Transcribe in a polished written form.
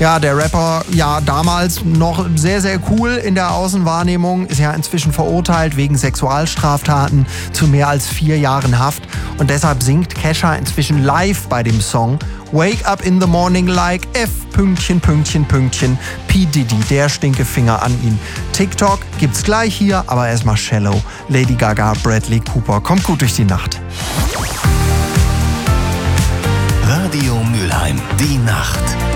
Ja, der Rapper, ja damals noch sehr, sehr cool in der Außenwahrnehmung, ist ja inzwischen verurteilt wegen Sexualstraftaten zu mehr als 4 Jahren Haft. Und deshalb singt Kesha inzwischen live bei dem Song Wake up in the morning like F... P. Diddy, der Stinkefinger an ihn. TikTok gibt's gleich hier, aber erstmal Shallow. Lady Gaga, Bradley Cooper. Kommt gut durch die Nacht. Radio Mülheim, die Nacht.